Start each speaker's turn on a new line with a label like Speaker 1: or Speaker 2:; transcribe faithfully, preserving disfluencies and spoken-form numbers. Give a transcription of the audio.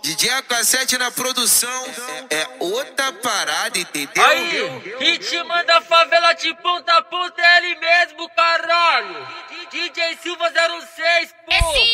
Speaker 1: D J A K sete na produção é outra parada, entendeu?
Speaker 2: Aí, ritmo da favela de ponta a ponta é ele mesmo, caralho. D J Silva zero seis, pô.